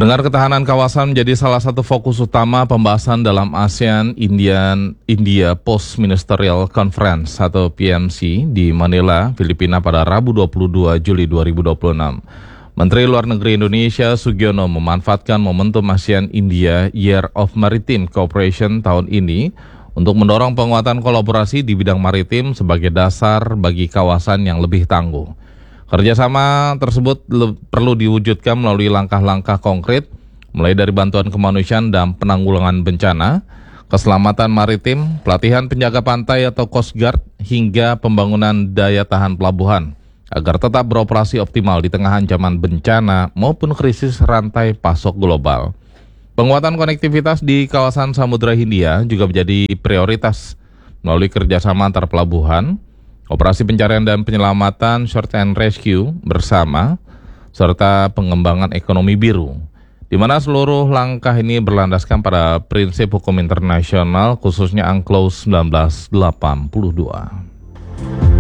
Pendengar, ketahanan kawasan menjadi salah satu fokus utama pembahasan dalam ASEAN India Post Ministerial Conference atau PMC di Manila, Filipina pada Rabu 22 Juli 2026. Menteri Luar Negeri Indonesia Sugiono memanfaatkan momentum ASEAN India Year of Maritime Cooperation tahun ini untuk mendorong penguatan kolaborasi di bidang maritim sebagai dasar bagi kawasan yang lebih tangguh. Kerjasama tersebut perlu diwujudkan melalui langkah-langkah konkret, mulai dari bantuan kemanusiaan dan penanggulangan bencana, keselamatan maritim, pelatihan penjaga pantai atau Coast Guard, hingga pembangunan daya tahan pelabuhan, agar tetap beroperasi optimal di tengah ancaman bencana maupun krisis rantai pasok global. Penguatan konektivitas di kawasan Samudra Hindia juga menjadi prioritas melalui kerjasama antar pelabuhan, operasi pencarian dan penyelamatan search and rescue bersama, serta pengembangan ekonomi biru, di mana seluruh langkah ini berlandaskan pada prinsip hukum internasional, khususnya UNCLOS 1982.